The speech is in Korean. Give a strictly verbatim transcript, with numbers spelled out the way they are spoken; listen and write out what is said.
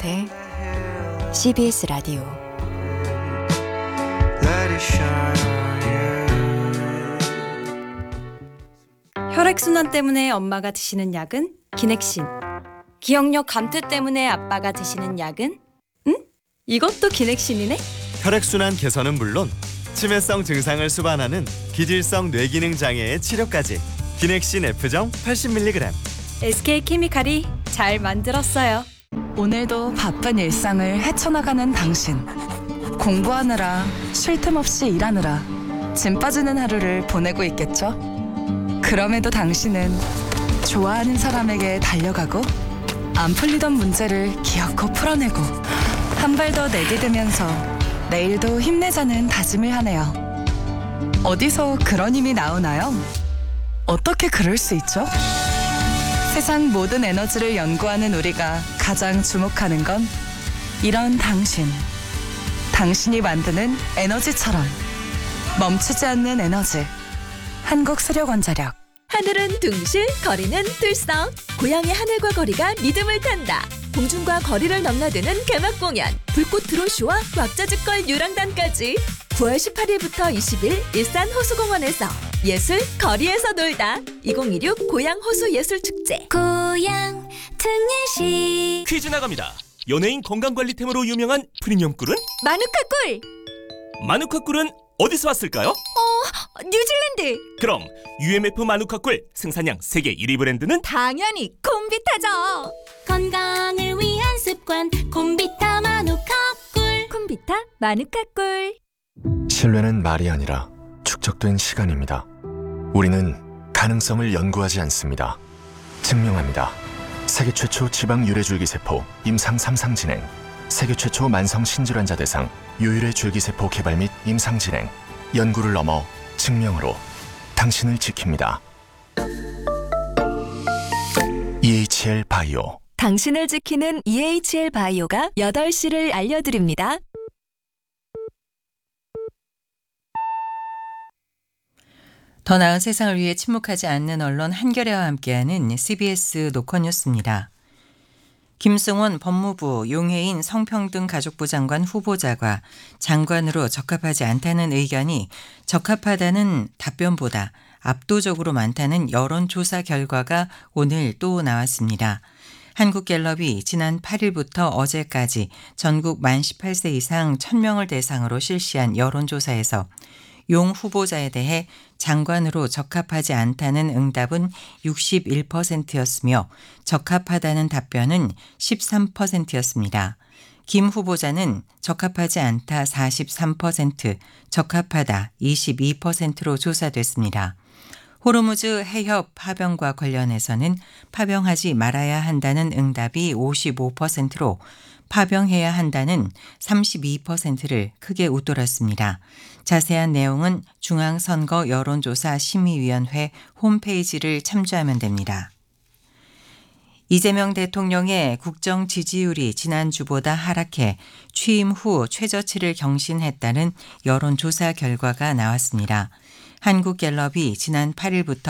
김용태 씨비에스 라디오. 혈액순환 때문에 엄마가 드시는 약은 기넥신. 기억력 감퇴 때문에 아빠가 드시는 약은? 응? 이것도 기넥신이네? 혈액순환 개선은 물론 치매성 증상을 수반하는 기질성 뇌기능 장애의 치료까지 기넥신 F정 팔십 밀리그램. 에스케이케미칼이 잘 만들었어요. 오늘도 바쁜 일상을 헤쳐나가는 당신. 공부하느라 쉴 틈 없이 일하느라 짐 빠지는 하루를 보내고 있겠죠? 그럼에도 당신은 좋아하는 사람에게 달려가고 안 풀리던 문제를 기어코 풀어내고 한 발 더 내디디면서 내일도 힘내자는 다짐을 하네요. 어디서 그런 힘이 나오나요? 어떻게 그럴 수 있죠? 세상 모든 에너지를 연구하는 우리가 가장 주목하는 건 이런 당신. 당신이 만드는 에너지처럼 멈추지 않는 에너지. 한국수력원자력. 하늘은 둥실, 거리는 들썩. 고향의 하늘과 거리가 리듬을 탄다. 공중과 거리를 넘나드는 개막 공연. 불꽃 드론쇼와 왁자지껄 유랑단까지. 구월 십팔일부터 이십일 일산 호수공원에서 예술 거리에서 놀다. 이천이십육 고향 호수 예술축제. 고향 특례시. 퀴즈 나갑니다. 연예인 건강관리템으로 유명한 프리미엄 꿀은? 마누카 꿀. 마누카 꿀은 어디서 왔을까요? 어, 뉴질랜드. 그럼 유엠에프 마누카 꿀 생산량 세계 일 위 브랜드는? 당연히 콤비타죠. 건강을 위한 습관 콤비타 마누카 꿀. 콤비타 마누카 꿀. 신뢰는 말이 아니라 축적된 시간입니다. 우리는 가능성을 연구하지 않습니다. 증명합니다. 세계 최초 지방 유래줄기세포 임상 삼 상 진행, 세계 최초 만성 신질환자 대상 유일의 줄기세포 개발 및 임상 진행, 연구를 넘어 증명으로 당신을 지킵니다. 이에이치엘 바이오. 당신을 지키는 이에이치엘 바이오가 여덟 시를 알려드립니다. 더 나은 세상을 위해 침묵하지 않는 언론 한겨레와 함께하는 씨비에스 노컷뉴스입니다. 김승원 법무부 용해인 성평등 가족부 장관 후보자가 장관으로 적합하지 않다는 의견이 적합하다는 답변보다 압도적으로 많다는 여론조사 결과가 오늘 또 나왔습니다. 한국갤럽이 지난 팔일부터 어제까지 전국 만 십팔 세 이상 천 명을 대상으로 실시한 여론조사에서 용 후보자에 대해 장관으로 적합하지 않다는 응답은 육십일 퍼센트였으며 적합하다는 답변은 십삼 퍼센트였습니다. 김 후보자는 적합하지 않다 사십삼 퍼센트, 적합하다 이십이 퍼센트로 조사됐습니다. 호르무즈 해협 파병과 관련해서는 파병하지 말아야 한다는 응답이 오십오 퍼센트로 파병해야 한다는 삼십이 퍼센트를 크게 웃돌았습니다. 자세한 내용은 중앙선거 여론조사 심의위원회 홈페이지를 참조하면 됩니다. 이재명 대통령의 국정 지지율이 지난주보다 하락해 취임 후 최저치를 경신했다는 여론조사 결과가 나왔습니다. 한국갤럽이 지난 팔일부터